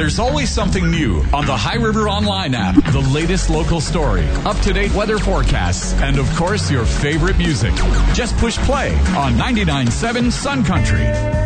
There's always something new on the High River Online app. The latest local story, up-to-date weather forecasts, and of course your favorite music. Just push play on 99.7 Sun Country.